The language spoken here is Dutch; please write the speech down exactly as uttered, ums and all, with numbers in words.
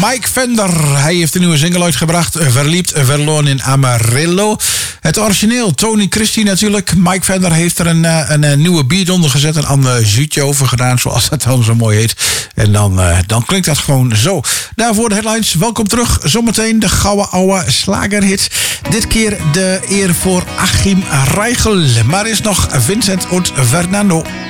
Mike Vender. Hij heeft een nieuwe single uitgebracht. Verliefd, verloren in Amarillo. Het origineel, Tony Christie natuurlijk. Mike Vender heeft er een, een, een nieuwe beat onder gezet. Een ander zuutje over gedaan, zoals dat dan zo mooi heet. En dan, uh, dan klinkt dat gewoon zo. Daarvoor de headlines. Welkom terug. Zometeen de gouden ouwe slagerhit. Dit keer de eer voor Achim Reichel. Maar is nog Vincent en Fernando.